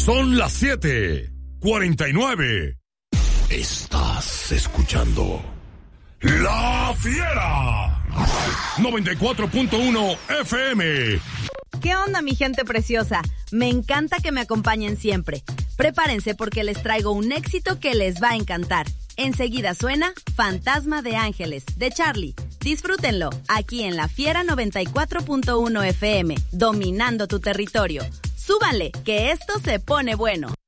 Son las 7:49. Estás escuchando La Fiera 94.1 FM. ¿Qué onda, mi gente preciosa? Me encanta que me acompañen siempre. Prepárense porque les traigo un éxito que les va a encantar. Enseguida suena Fantasma de Ángeles, de Charlie. Disfrútenlo, aquí en La Fiera 94.1 FM, dominando tu territorio. Súbanle, que esto se pone bueno.